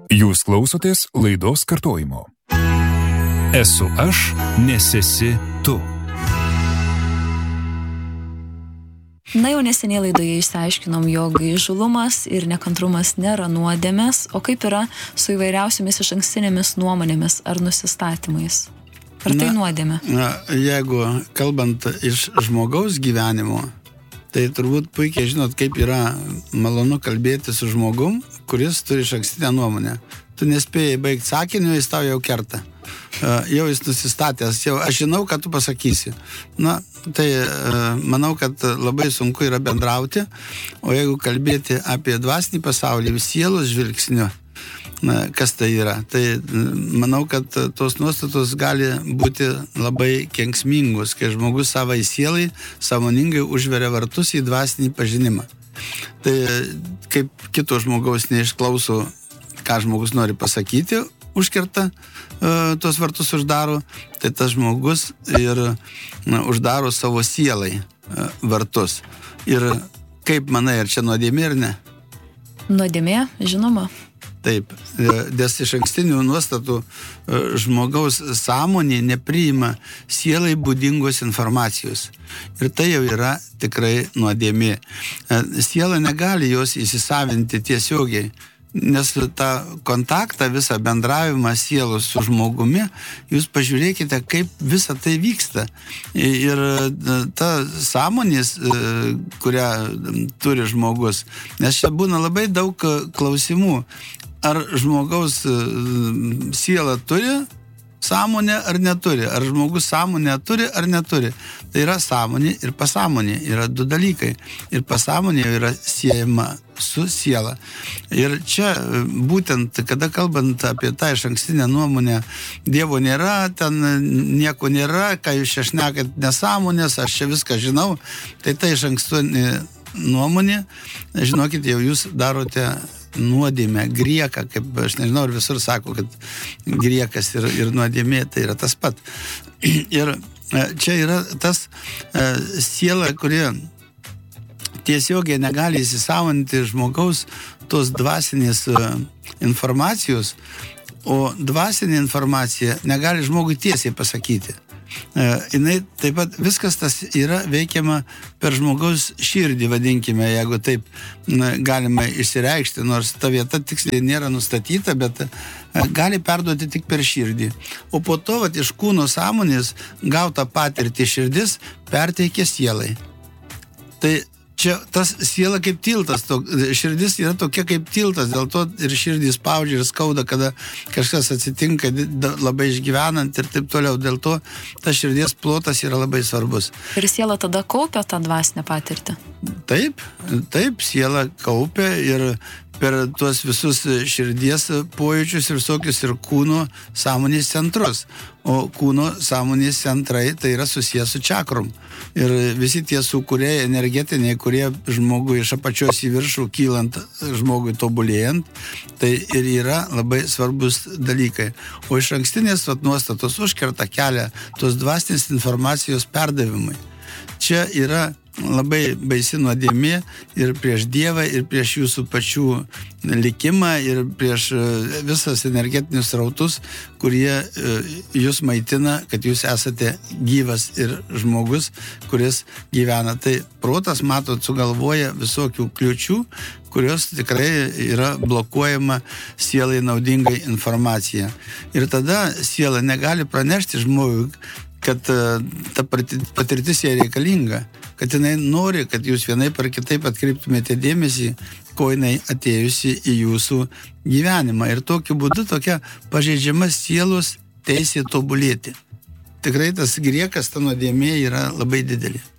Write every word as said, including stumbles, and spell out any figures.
Jūs klausotės laidos kartojimo. Esu aš, nes esi tu. Na jau neseniai laidoje išsiaiškinom, jog įžūlumas ir nekantrumas nėra nuodėmės, o kaip yra su įvairiausiamis išankstinėmis nuomonėmis ar nusistatymais. Ar tai na, nuodėmė? Na, jeigu kalbant iš žmogaus gyvenimo, tai turbūt puikiai žinot, kaip yra malonu kalbėti su žmogum, kuris turi išankstinę nuomonę. Tu nespėjai baigti sakinio, jis tau jau kerta. Uh, jau jis nusistatęs, jau aš žinau, ką tu pasakysi. Na, tai uh, manau, kad labai sunku yra bendrauti, o jeigu kalbėti apie dvasinį pasaulį, sielos žvilgsniu, na, kas tai yra, tai manau, kad tos nuostatos gali būti labai kenksmingos, kai žmogus savai sielai sąmoningai užveria vartus į dvasinį pažinimą. Tai kaip kito žmogaus neišklauso, ką žmogus nori pasakyti, užkerta, uh, tos vartus uždaro, tai tas žmogus ir na, uždaro savo sielai uh, vartus. Ir kaip manai, ar čia nuodėmė ar ne? Nuodėmė, žinoma. Taip, dėl išankstinių nuostatų žmogaus sąmonė nepriima sielai būdingos informacijos. Ir tai jau yra tikrai nuodėmė. Siela negali jos įsisavinti tiesiogiai, nes tą kontaktą, visą bendravimą sielos su žmogumi, jūs pažiūrėkite, kaip visa tai vyksta. Ir ta sąmonės, kurią turi žmogus, nes čia būna labai daug klausimų. Ar žmogaus siela turi sąmonę ar neturi? Ar žmogus sąmonę turi ar neturi? Tai yra sąmonė ir pasąmonė. Yra du dalykai. Ir pasąmonė yra siejama su siela. Ir čia būtent, kada kalbant apie tą išankstinę nuomonę, Dievo nėra, ten nieko nėra, ką jūs čia šnekat nesąmonės, aš čia viską žinau, tai ta išankstinė nuomonė, žinokit, jau jūs darote nuodėmę, grieką, kaip aš nežinau, ar visur sako, kad griekas ir, ir nuodėmė tai yra tas pat. Ir čia yra tas e, siela, kuri tiesiogiai negali įsisavinti žmogaus tos dvasinės e, informacijos, o dvasinė informacija negali žmogui tiesiai pasakyti. E, jinai taip pat viskas tas yra veikiama per žmogaus širdį, vadinkime, jeigu taip na, galima išsireikšti, nors ta vieta tiksliai nėra nustatyta, bet e, gali perduoti tik per širdį. O po to, vat, iš kūno sąmonės gautą patirtį širdis perteikia sielai. Tai čia tas siela kaip tiltas, to, širdis yra tokia kaip tiltas, dėl to ir širdį spaudžia ir skauda, kada kažkas atsitinka labai išgyvenant ir taip toliau. Dėl to tas širdies plotas yra labai svarbus. Ir siela tada kaupia tą dvasinę patirtį? Taip, taip, siela kaupia ir per tuos visus širdies pojūčius ir visokius ir kūno sąmonės centrus. O kūno sąmonės centrai tai yra susijęs su čakrom. Ir visi tie sukūrėjai energetiniai, kurie žmogui iš apačios į viršų kylant, žmogui tobulėjant, tai ir yra labai svarbus dalykai. O iš ankstinės vat, nuostatos užkerta kelią tos dvasinės informacijos perdavimai. Čia yra labai baisi nuodėmė ir prieš Dievą, ir prieš jūsų pačių likimą, ir prieš visas energetinius rautus, kurie jūs maitina, kad jūs esate gyvas ir žmogus, kuris gyvena. Tai protas, matot, sugalvoja visokių kliučių, kurios tikrai yra blokuojama sielai naudingai informacija. Ir tada siela negali pranešti žmogui, kad ta patirtis jai reikalinga, kad jinai nori, kad jūs vienaip ar kitaip atkreiptumėte dėmesį, ko jinai atėjusi į jūsų gyvenimą. Ir tokiu būdu tokia pažeidžiama sielos teisė tobulėti. Tikrai tas griekas, ta nuodėmė yra labai didelė.